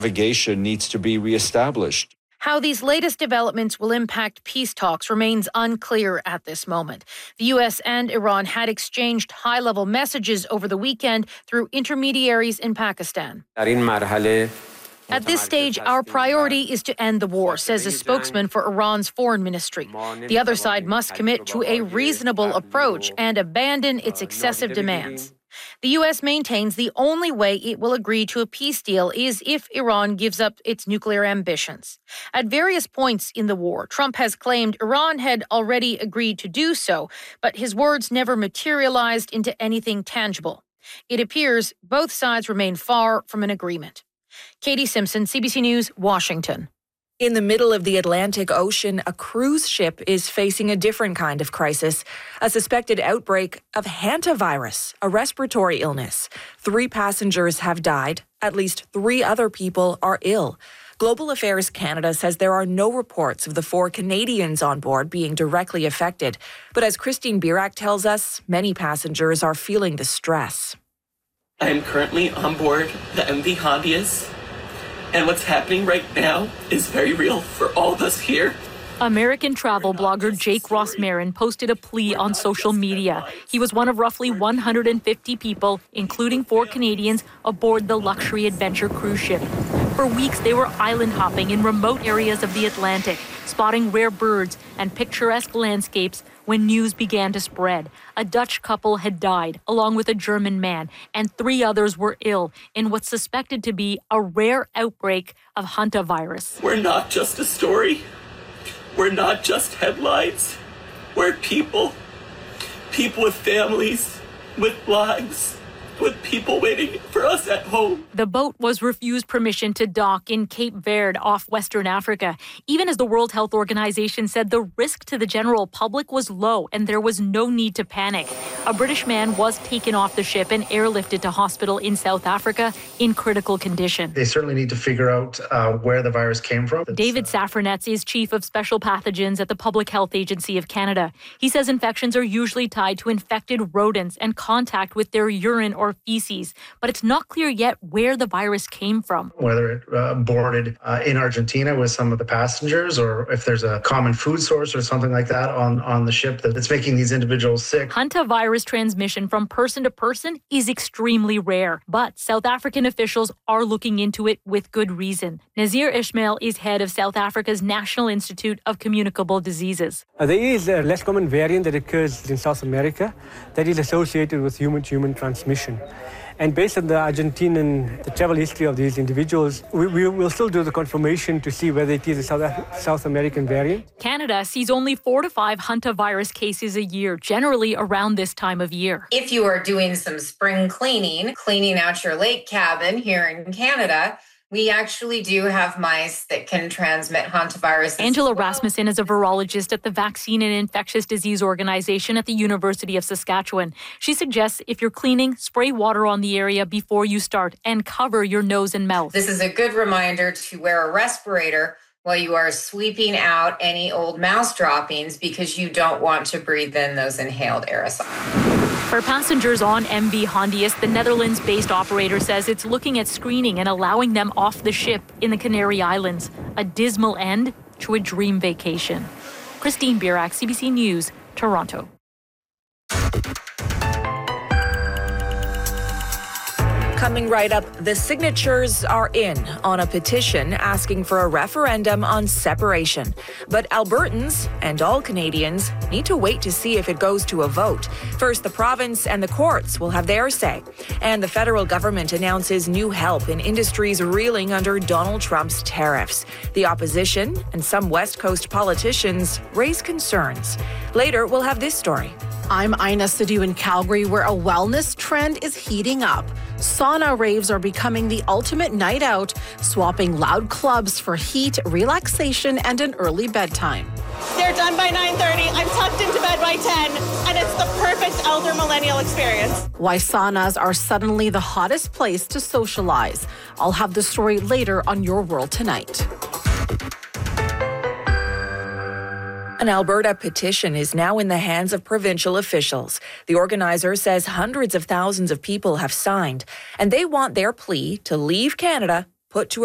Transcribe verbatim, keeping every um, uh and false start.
Navigation needs to be reestablished. How these latest developments will impact peace talks remains unclear at this moment. The U S and Iran had exchanged high-level messages over the weekend through intermediaries in Pakistan. At this stage, our priority is to end the war, says a spokesman for Iran's foreign ministry. The other side must commit to a reasonable approach and abandon its excessive demands. The U S maintains the only way it will agree to a peace deal is if Iran gives up its nuclear ambitions. At various points in the war, Trump has claimed Iran had already agreed to do so, but his words never materialized into anything tangible. It appears both sides remain far from an agreement. Katie Simpson, C B C News, Washington. In the middle of the Atlantic Ocean, a cruise ship is facing a different kind of crisis, a suspected outbreak of hantavirus, a respiratory illness. Three passengers have died. At least three other people are ill. Global Affairs Canada says there are no reports of the four Canadians on board being directly affected. But as Christine Birak tells us, many passengers are feeling the stress. I am currently on board the M V Hondius. And what's happening right now is very real for all of us here. American travel blogger Jake Ross Marin posted a plea on social media. He was one of roughly one hundred fifty people, including four Canadians, aboard the luxury adventure cruise ship. For weeks, they were island hopping in remote areas of the Atlantic, spotting rare birds and picturesque landscapes when news began to spread. A Dutch couple had died, along with a German man, and three others were ill in what's suspected to be a rare outbreak of hantavirus. We're not just a story. We're not just headlines. We're people. People with families, with lives, with people waiting for us at home. The boat was refused permission to dock in Cape Verde off Western Africa, even as the World Health Organization said the risk to the general public was low and there was no need to panic. A British man was taken off the ship and airlifted to hospital in South Africa in critical condition. They certainly need to figure out uh, where the virus came from. It's, David Safranetz is Chief of Special Pathogens at the Public Health Agency of Canada. He says infections are usually tied to infected rodents and contact with their urine or feces, but it's not clear yet where the virus came from. Whether it uh, boarded uh, in Argentina with some of the passengers, or if there's a common food source or something like that on, on the ship that's making these individuals sick. Hantavirus transmission from person to person is extremely rare, but South African officials are looking into it with good reason. Nazir Ismail is head of South Africa's National Institute of Communicable Diseases. Uh, there is a less common variant that occurs in South America that is associated with human-to-human transmission. And based on the Argentinian, the travel history of these individuals, we, we will still do the confirmation to see whether it is a South, South American variant. Canada sees only four to five hantavirus cases a year, generally around this time of year. If you are doing some spring cleaning, cleaning out your lake cabin here in Canada, we actually do have mice that can transmit hantavirus. Angela well. Rasmussen is a virologist at the Vaccine and Infectious Disease Organization at the University of Saskatchewan. She suggests if you're cleaning, spray water on the area before you start and cover your nose and mouth. This is a good reminder to wear a respirator while you are sweeping out any old mouse droppings because you don't want to breathe in those inhaled aerosols. For passengers on M V Hondius, the Netherlands-based operator says it's looking at screening and allowing them off the ship in the Canary Islands. A dismal end to a dream vacation. Christine Birak, C B C News, Toronto. Coming right up, the signatures are in on a petition asking for a referendum on separation. But Albertans and all Canadians need to wait to see if it goes to a vote. First, the province and the courts will have their say. And the federal government announces new help in industries reeling under Donald Trump's tariffs. The opposition and some West Coast politicians raise concerns. Later, we'll have this story. I'm Ina Sidhu in Calgary, where a wellness trend is heating up. Sauna raves are becoming the ultimate night out, swapping loud clubs for heat, relaxation, and an early bedtime. They're done by nine thirty. I'm tucked into bed by ten, and it's the perfect elder millennial experience. Why saunas are suddenly the hottest place to socialize. I'll have the story later on Your World Tonight. An Alberta petition is now in the hands of provincial officials. The organizer says hundreds of thousands of people have signed, and they want their plea to leave Canada put to